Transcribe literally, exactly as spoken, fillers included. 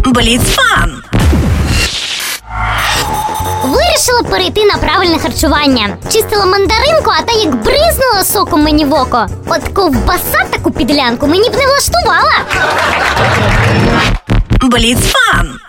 Бліцфан. Вирішила перейти на правильне харчування. Чистила мандаринку, а та як бризнула соком мені в око. От ковбаса таку підлянку мені б не влаштувала. Бліцфан.